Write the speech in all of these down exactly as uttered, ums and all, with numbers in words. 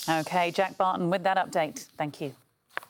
OK, Jack Barton with that update. Thank you.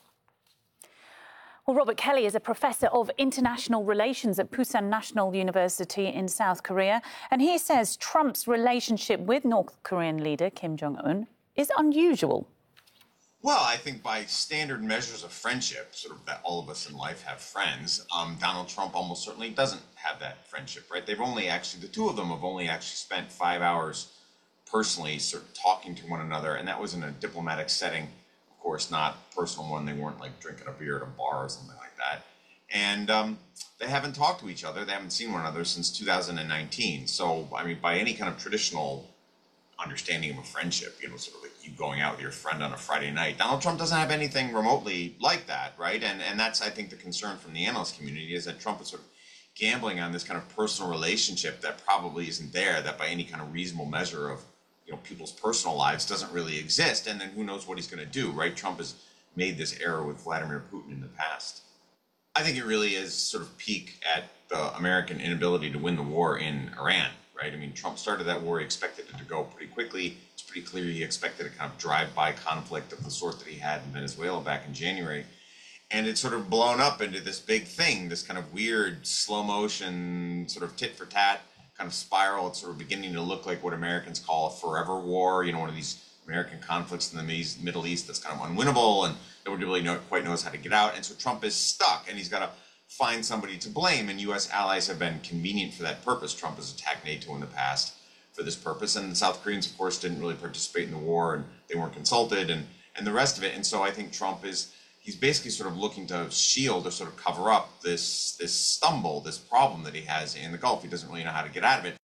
Well, Robert Kelly is a professor of international relations at Pusan National University in South Korea, and he says Trump's relationship with North Korean leader Kim Jong-un is unusual. Well, I think by standard measures of friendship, sort of that all of us in life have friends, um, Donald Trump almost certainly doesn't have that friendship, right? They've only actually, the two of them have only actually spent five hours personally sort of talking to one another, and that was in a diplomatic setting. Of course, not a personal one. They weren't like drinking a beer at a bar or something like that. And um, they haven't talked to each other. They haven't seen one another since two thousand nineteen. So, I mean, by any kind of traditional understanding of a friendship, you know, sort of like you going out with your friend on a Friday night, Donald Trump doesn't have anything remotely like that, right? And and that's, I think, the concern from the analyst community is that Trump is sort of gambling on this kind of personal relationship that probably isn't there, that by any kind of reasonable measure of you know, people's personal lives doesn't really exist, and then who knows what he's going to do, right? Trump has made this error with Vladimir Putin in the past. I think it really is sort of peak at the American inability to win the war in Iran, right? I mean, Trump started that war, he expected it to go pretty quickly. It's pretty clear he expected a kind of drive-by conflict of the sort that he had in Venezuela back in January. And it's sort of blown up into this big thing, this kind of weird, slow-motion, sort of tit-for-tat kind of spiral. It's sort of beginning to look like what Americans call a forever war, you know, one of these American conflicts in the Middle East that's kind of unwinnable and nobody really know, quite knows how to get out. And so Trump is stuck and he's got to find somebody to blame, and U S allies have been convenient for that purpose. Trump has attacked NATO in the past for this purpose, and the South Koreans, of course, didn't really participate in the war and they weren't consulted and, and the rest of it. And so I think Trump is he's basically sort of looking to shield or sort of cover up this this stumble, this problem that he has in the Gulf. He doesn't really know how to get out of it.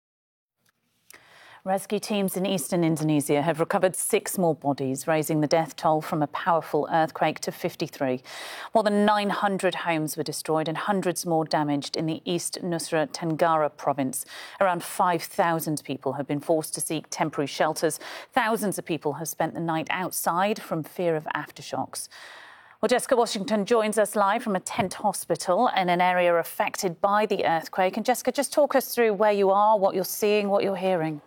Rescue teams in eastern Indonesia have recovered six more bodies, raising the death toll from a powerful earthquake to fifty-three. More than nine hundred homes were destroyed and hundreds more damaged in the East Nusa Tenggara province. Around five thousand people have been forced to seek temporary shelters. Thousands of people have spent the night outside from fear of aftershocks. Well, Jessica Washington joins us live from a tent hospital in an area affected by the earthquake. And Jessica, just talk us through where you are, what you're seeing, what you're hearing.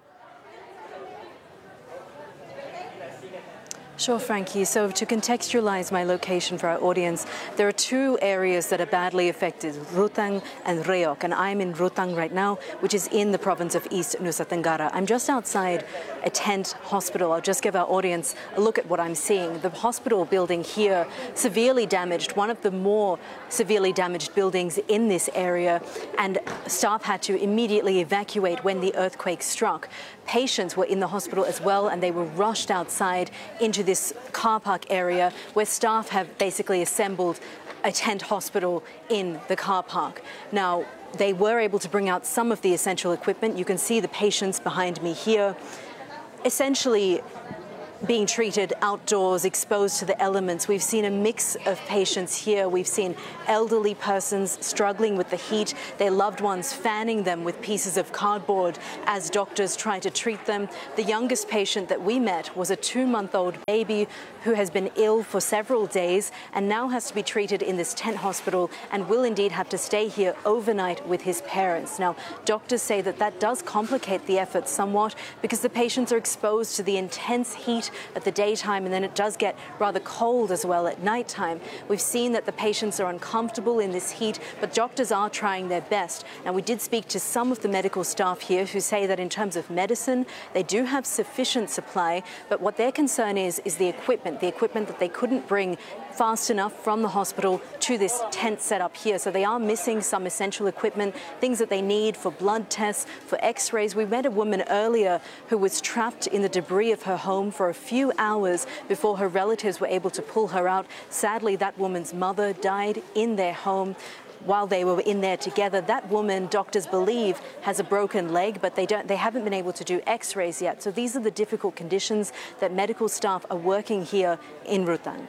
Sure, Frankie. So to contextualize my location for our audience, there are two areas that are badly affected, Rutang and Rheok. And I'm in Rutang right now, which is in the province of East Nusa Tenggara. I'm just outside a tent hospital. I'll just give our audience a look at what I'm seeing. The hospital building here, severely damaged, one of the more severely damaged buildings in this area. And staff had to immediately evacuate when the earthquake struck. Patients were in the hospital as well, and they were rushed outside into this car park area where staff have basically assembled a tent hospital in the car park. Now, they were able to bring out some of the essential equipment. You can see the patients behind me here, essentially being treated outdoors, exposed to the elements. We've seen a mix of patients here. We've seen elderly persons struggling with the heat, their loved ones fanning them with pieces of cardboard as doctors try to treat them. The youngest patient that we met was a two-month-old baby who has been ill for several days and now has to be treated in this tent hospital and will indeed have to stay here overnight with his parents. Now, doctors say that that does complicate the effort somewhat because the patients are exposed to the intense heat at the daytime, and then it does get rather cold as well at nighttime. We've seen that the patients are uncomfortable in this heat, but doctors are trying their best. Now, we did speak to some of the medical staff here who say that in terms of medicine, they do have sufficient supply, but what their concern is, is the equipment, the equipment that they couldn't bring fast enough from the hospital to this tent set up here. So they are missing some essential equipment, things that they need for blood tests, for x-rays. We met a woman earlier who was trapped in the debris of her home for a few hours before her relatives were able to pull her out. Sadly, that woman's mother died in their home while they were in there together. That woman, doctors believe, has a broken leg, but they don't they haven't been able to do x-rays yet. So these are the difficult conditions that medical staff are working here in Rutang.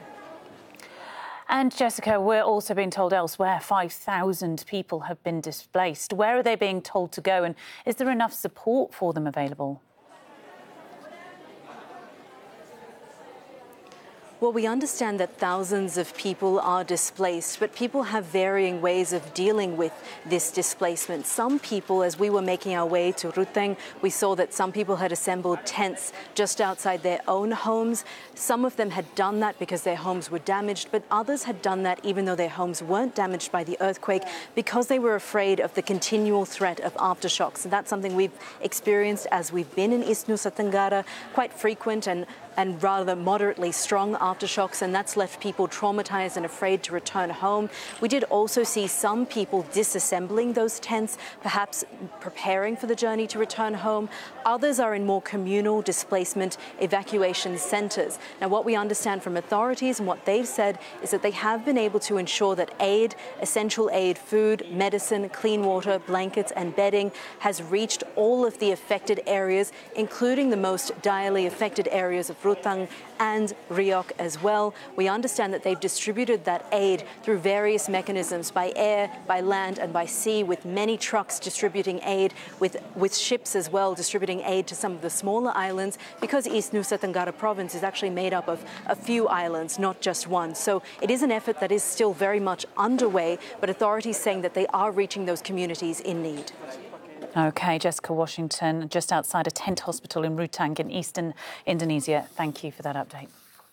And Jessica, we're also being told elsewhere five thousand people have been displaced. Where are they being told to go, and is there enough support for them available? Well, we understand that thousands of people are displaced, but people have varying ways of dealing with this displacement. Some people, as we were making our way to Ruteng, we saw that some people had assembled tents just outside their own homes. Some of them had done that because their homes were damaged, but others had done that even though their homes weren't damaged by the earthquake because they were afraid of the continual threat of aftershocks. And that's something we've experienced as we've been in East Nusa Tenggara, quite frequent and and rather moderately strong aftershocks, and that's left people traumatized and afraid to return home. We did also see some people disassembling those tents, perhaps preparing for the journey to return home. Others are in more communal displacement evacuation centers. Now, what we understand from authorities and what they've said is that they have been able to ensure that aid, essential aid, food, medicine, clean water, blankets and bedding has reached all of the affected areas, including the most direly affected areas of Ruteng and Riok as well. We understand that they've distributed that aid through various mechanisms, by air, by land and by sea, with many trucks distributing aid, with, with ships as well distributing aid to some of the smaller islands, because East Nusa Tenggara province is actually made up of a few islands, not just one. So it is an effort that is still very much underway, but authorities saying that they are reaching those communities in need. OK, Jessica Washington, just outside a tent hospital in Ruteng in eastern Indonesia. Thank you for that update.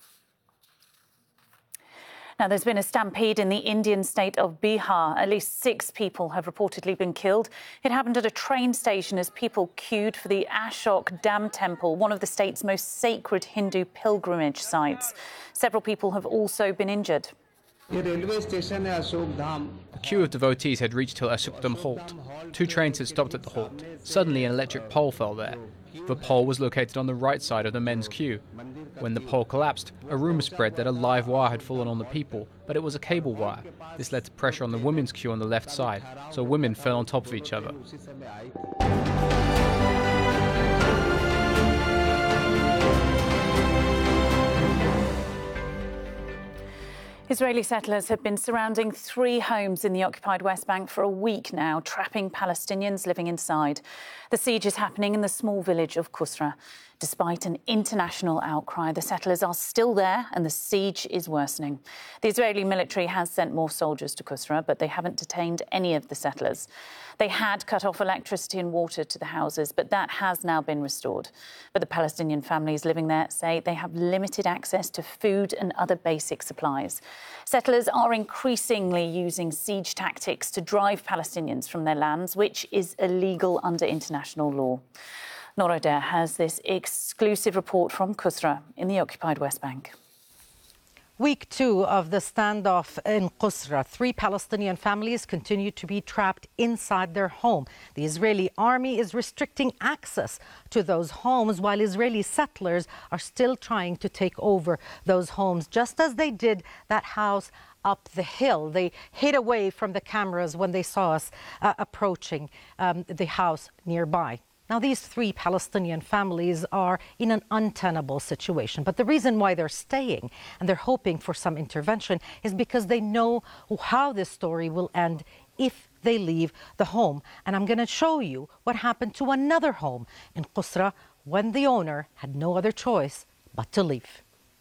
Now, there's been a stampede in the Indian state of Bihar. At least six people have reportedly been killed. It happened at a train station as people queued for the Ashok Dam Temple, one of the state's most sacred Hindu pilgrimage sites. Several people have also been injured. A queue of devotees had reached Till Ashokdam halt. Two trains had stopped at the halt. Suddenly, an electric pole fell there. The pole was located on the right side of the men's queue. When the pole collapsed, a rumour spread that a live wire had fallen on the people, but it was a cable wire. This led to pressure on the women's queue on the left side, so women fell on top of each other. Israeli settlers have been surrounding three homes in the occupied West Bank for a week now, trapping Palestinians living inside. The siege is happening in the small village of Kusra. Despite an international outcry, the settlers are still there and the siege is worsening. The Israeli military has sent more soldiers to Kusra, but they haven't detained any of the settlers. They had cut off electricity and water to the houses, but that has now been restored. But the Palestinian families living there say they have limited access to food and other basic supplies. Settlers are increasingly using siege tactics to drive Palestinians from their lands, which is illegal under international law. Nora Dare has this exclusive report from Kusra in the occupied West Bank. Week two of the standoff in Kusra. Three Palestinian families continue to be trapped inside their home. The Israeli army is restricting access to those homes while Israeli settlers are still trying to take over those homes, just as they did that house up the hill. They hid away from the cameras when they saw us uh, approaching um, the house nearby. Now, these three Palestinian families are in an untenable situation. But the reason why they're staying and they're hoping for some intervention is because they know how this story will end if they leave the home. And I'm going to show you what happened to another home in Kusra when the owner had no other choice but to leave.